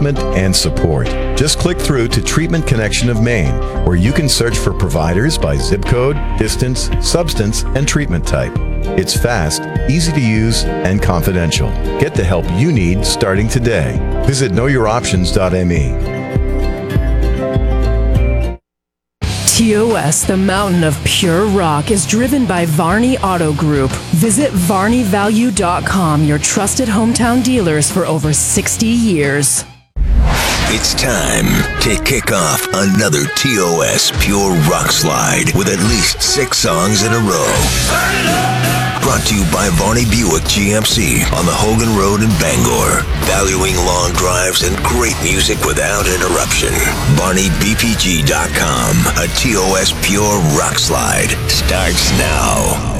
and support. Just click through to Treatment Connection of Maine, where you can search for providers by zip code, distance, substance, and treatment type. It's fast, easy to use, and confidential. Get the help you need starting today. Visit knowyouroptions.me. TOS, the mountain of pure rock, is driven by Varney Auto Group. Visit VarneyValue.com, your trusted hometown dealers for over 60 years. It's time to kick off another TOS Pure Rock Slide with at least 6 songs in a row. Brought to you by Varney Buick GMC on the Hogan Road in Bangor. Valuing long drives and great music without interruption. VarneyBPG.com. A TOS Pure Rock Slide starts now.